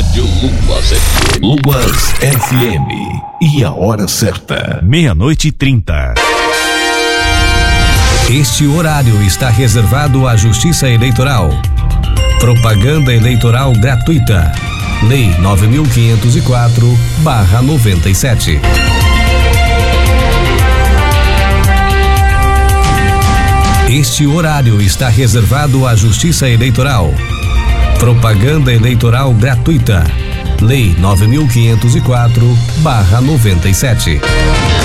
Rádio Luas FM. E a hora certa: 00:30. Este horário está reservado à Justiça Eleitoral. Propaganda eleitoral gratuita. Lei 9.504/97. Este horário está reservado à Justiça Eleitoral. Propaganda eleitoral gratuita. Lei 9.504/97.